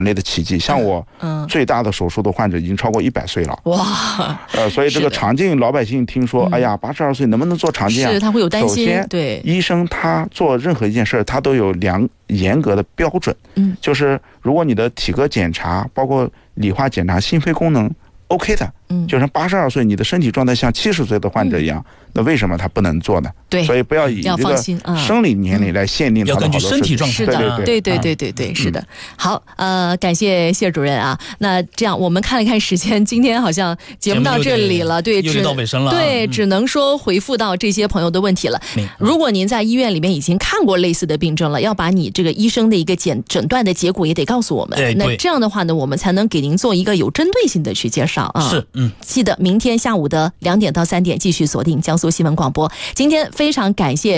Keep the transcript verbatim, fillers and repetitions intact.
类的奇迹，像我最大的手术的患者已经超过一百岁了。 哇， 呃，所以这个肠镜老百姓听说，哎呀，八十二岁能不能做肠镜啊？ 是他会有担心。 首先， 对医生他做任何一件事，他都有良严格的标准。嗯，就是如果你的体格检查，包括理化检查，心肺功能 OK 的，嗯，就是八十二岁你的身体状态像七十岁的患者一样，嗯，那为什么他不能做呢？ 对， 所以不要以这个生理年龄来限定他的好多事情， 要根据身体状态。 是的，对对对对对，是的。好，呃，感谢谢主任啊。那这样我们看了看时间，今天好像节目到这里了，对， 又到尾声了， 对，只能说回复到这些朋友的问题了。如果您在医院里面已经看过类似的病症了，要把你这个医生的一个检诊断的结果也得告诉我们。那这样的话呢，我们才能给您做一个有针对性的去介绍啊。 是，嗯， 记得明天下午的两点到三点继续锁定江苏新闻广播。今天非常感谢